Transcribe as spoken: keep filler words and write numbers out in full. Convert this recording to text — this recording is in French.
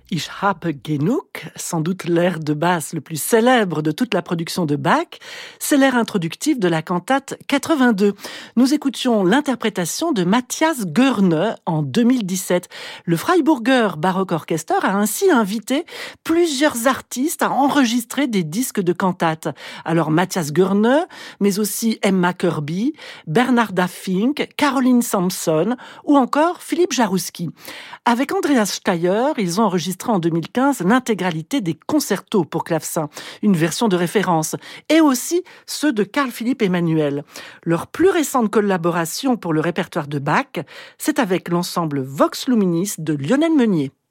Ich habe genug, sans doute l'air de basse le plus célèbre de toute la production de Bach, c'est l'air introductif de la cantate quatre-vingt-deux. Nous écoutions l'interprétation de Matthias Goerne en deux mille dix-sept. Le Freiburger Baroque Orchester a ainsi invité plusieurs artistes à enregistrer des disques de cantates. Alors Matthias Goerne, mais aussi Emma Kirby, Bernarda Fink, Caroline Sampson ou encore Philippe Jarouski. Avec Andreas Steyer, ils ont enregistré en deux mille quinze l'intégralité des concertos pour clavecin, une version de référence, et aussi ceux de Carl-Philippe Emmanuel. Leur plus récente collaboration pour le répertoire de Bach, c'est avec l'ensemble Vox Luminis de Lionel Meunier.